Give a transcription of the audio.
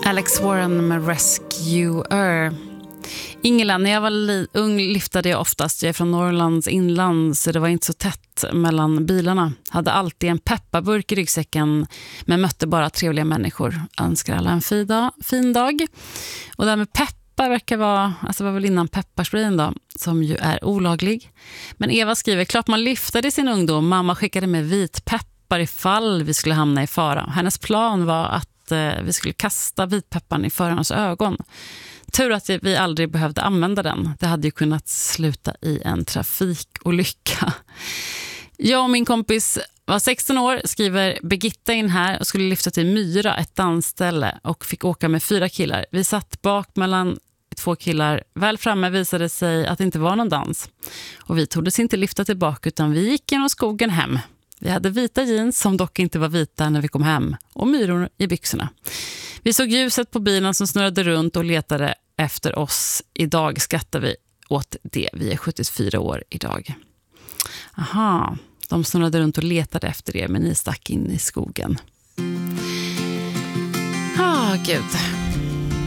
Alex Warren med Rescuer. Ingela, när jag var ung liftade jag oftast. Jag är från Norrlands inland så det var inte så tätt mellan bilarna. Hade alltid en pepparburk i ryggsäcken men mötte bara trevliga människor. Önskar alla en fin dag. Och det här med peppar verkar vara, alltså var väl innan pepparsprayen då, som ju är olaglig. Men Eva skriver, klart man lyftade i sin ungdom. Mamma skickade med vitpeppar ifall vi skulle hamna i fara. Hennes plan var att vi skulle kasta vitpepparn i förarnas ögon. Tur att vi aldrig behövde använda den. Det hade ju kunnat sluta i en trafikolycka. Jag och min kompis var 16 år, skriver Birgitta in här och skulle lyfta till Myra, ett dansställe, och fick åka med 4 killar. Vi satt bak mellan 2 killar. Väl framme visade sig att det inte var någon dans. Och vi tordes inte lyfta tillbaka utan vi gick genom skogen hem. Vi hade vita jeans som dock inte var vita när vi kom hem och myror i byxorna. Vi såg ljuset på bilen som snurrade runt och letade efter oss. Idag skrattar vi åt det. Vi är 74 år idag. Aha, de snurrade runt och letade efter er men ni stack in i skogen. Gud.